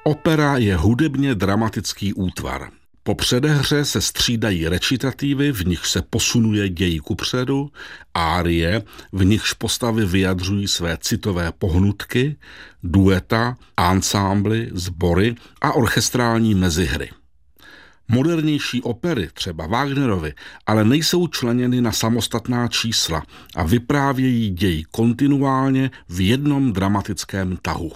Opera je hudebně dramatický útvar. Po předehře se střídají recitativy, v nich se posunuje děj kupředu, árie, v nichž postavy vyjadřují své citové pohnutky, dueta, ansámbly, sbory a orchestrální mezihry. Modernější opery, třeba Wagnerovy, ale nejsou členěny na samostatná čísla a vyprávějí děj kontinuálně v jednom dramatickém tahu.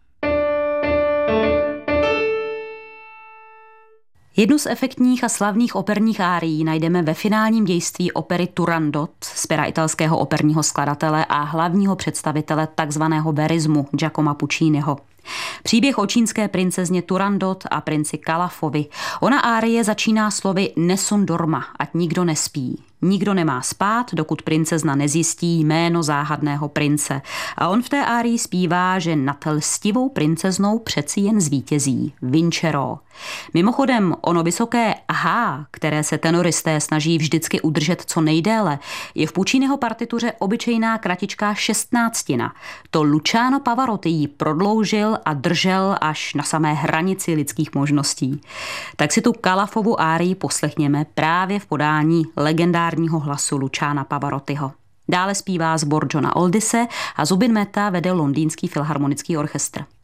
Jednu z efektních a slavných operních árií najdeme ve finálním dějství opery Turandot z pera italského operního skladatele a hlavního představitele takzvaného verismu Giacomo Pucciniho. Příběh o čínské princezně Turandot a princi Calafovi. Ona árie začíná slovy Nessun dorma, ať nikdo nespí. Nikdo nemá spát, dokud princezna nezjistí jméno záhadného prince. A on v té árii zpívá, že nad lstivou princeznou přeci jen zvítězí. Vincero. Mimochodem, ono vysoké aha, které se tenoristé snaží vždycky udržet co nejdéle, je v Pucciniho partituře obyčejná kratičká šestnáctina. To Luciano Pavarotti ji prodloužil a držel až na samé hranici lidských možností. Tak si tu Calafovu árii poslechněme právě v podání legendárního hlasu Luciana Pavarottiho. Dále zpívá sbor Johna Oldise a Zubin Mehta vede Londýnský filharmonický orchestr.